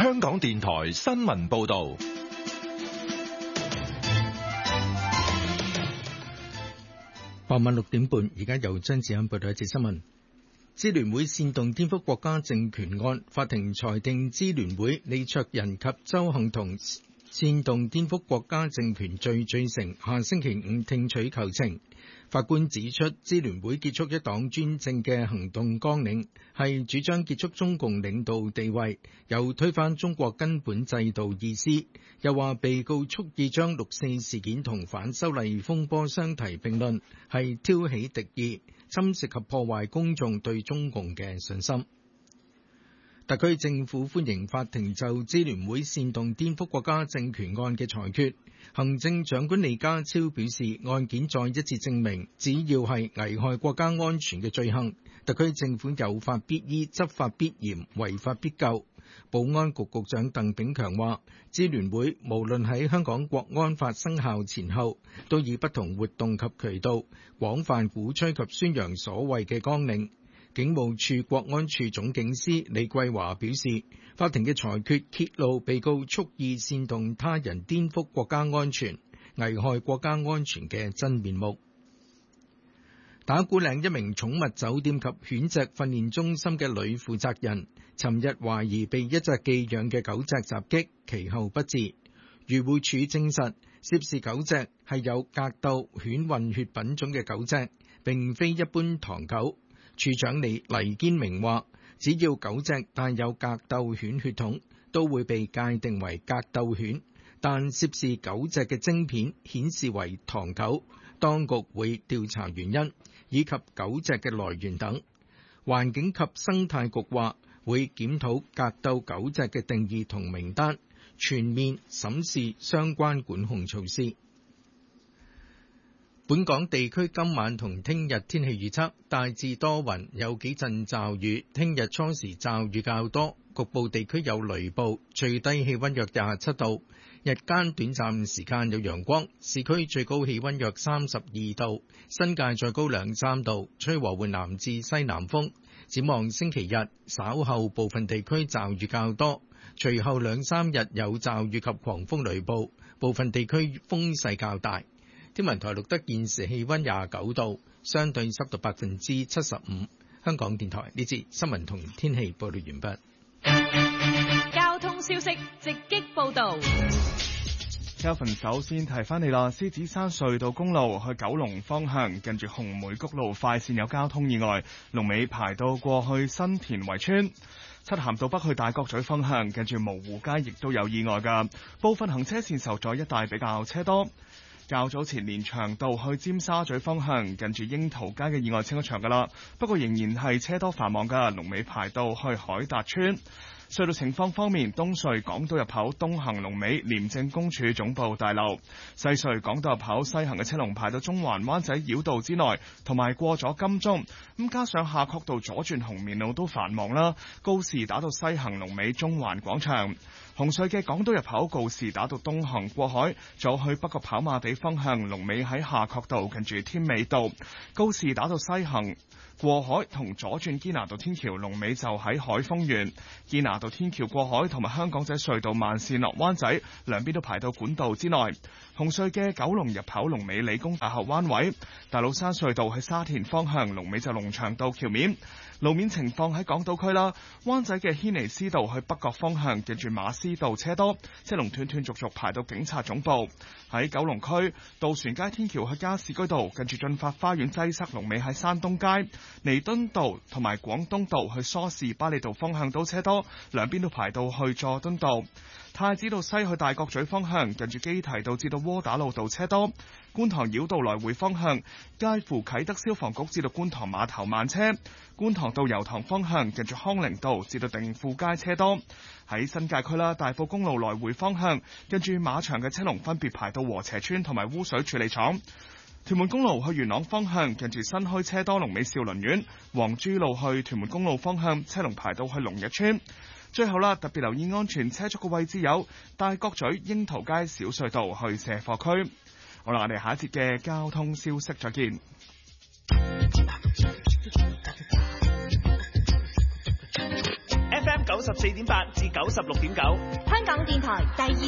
香港電台新聞報道。 傍晚6點半，而家由張子欣報道一節新聞。支聯會煽動顛覆國家政權案，法庭裁定支聯會李卓人及鄒幸彤煽動顛覆國家政權罪罪成，下星期5聽取求情。法官指出，支聯會結束一黨專政嘅行動綱領係主張結束中共領導地位，有推翻中國根本制度意思。又話被告蓄意將六四事件同反修例風波相提並論，係挑起敵意，侵蝕及破壞公眾對中共嘅信心。特區政府歡迎法庭就支聯會煽動顛覆國家政權案嘅裁決。行政長官李家超表示，案件再一次證明，只要係危害國家安全嘅罪行，特區政府有法必依、執法必嚴、違法必究。保安局局長鄧炳強話，支聯會無論喺香港國安法生效前後，都以不同活動及渠道廣泛鼓吹及宣揚所謂嘅綱領。警務處國安處總警司李桂華表示，法庭嘅裁決揭露被告蓄意煽動他人顛覆國家安全、危害國家安全嘅真面目。打鼓嶺一名寵物酒店及犬隻訓練中心嘅女負責人，尋日懷疑被一隻寄養嘅狗隻襲擊，其後不治。漁護署證實，涉事狗隻係有格鬥犬混血品種嘅狗隻，並非一般唐狗。處長黎堅明話，只要狗隻帶有格鬥犬血統，都會被界定為格鬥犬，但涉事狗隻嘅晶片顯示為唐狗，當局會調查原因以及狗隻嘅來源等。環境及生態局話會檢討格鬥狗隻嘅定義同名單，全面審視相關管控措施。本港地區今晚同聽日天氣預測，大致多雲，有幾陣驟雨。聽日初時驟雨較多，局部地區有雷暴，最低氣溫約27度。日間短暫時間有陽光，市區最高氣溫約32度，新界再高2-3度，吹和緩南至西南風。展望星期日，稍後部分地區驟雨較多，隨後2-3日有驟雨及狂風雷暴，部分地區風勢較大。天文台錄得現時氣溫29度，相對濕度75%。香港電台呢節新聞同天氣報道完畢。 交通消息直擊報道。 Kelvin 首先提翻你啦，獅子山隧道公路去九龍方向，近住紅梅谷路快線有交通意外，龍尾排到過去新田圍村。漆咸道北去大角咀方向，近住蕪湖街亦都有意外㗎，部分行車線受阻，一帶比較車多。較早前連翔道去尖沙咀方向，近住櫻桃街嘅意外清咗場㗎啦，不過仍然係車多繁忙㗎，龍尾排到去海達村。隧道情況方面，東隧港島入口東行龍尾廉政公署總部大樓，西隧港島入口西行嘅車龍排到中環灣仔繞道之內，同埋過咗金鐘。咁加上夏慤道左轉紅棉路都繁忙啦，告士打道西行龍尾中環廣場。紅隧嘅港島入口告士打道東行過海，左去北角跑馬地方向龍尾喺夏慤道近住添美道，告士打道西行過海同左轉堅拿道天橋龍尾就喺海豐園，堅拿道天橋過海同埋香港仔隧道慢線落灣仔兩邊都排到管道之內。紅隧嘅九龍入口龍尾理工大學灣位，大老山隧道喺沙田方向龍尾就龍翔道橋面。路面情況喺港島區啦，灣仔嘅軒尼詩道去北角方向，近住馬師道車多，車龍斷斷續續排到警察總部。喺九龍區渡船街天橋去加士居道，近住進發花園擠塞，龍尾喺山東街。彌敦道同埋廣東道去梳士巴利道方向都車多，兩邊都排到去佐敦道。太子道西去大角咀方向，近住基提道至到窩打老道車多。觀塘繞道來回方向，介乎啟德消防局至到觀塘碼頭慢車。觀塘道油塘方向，近住康寧道至到定富街車多。喺新界區啦，大埔公路來回方向，近住馬場嘅車龍分別排到禾輋村同埋污水處理廠。屯門公路去元朗方向，近住新墟車多，龍尾兆麟苑。黃珠路去屯門公路方向，車龍排到去龍日村。最後啦，特別留意安全車速嘅位置有大角咀櫻桃街小隧道去卸貨區。好啦，我哋下一節嘅交通消息再見。 FM 94.8至96.9。 香港電台第二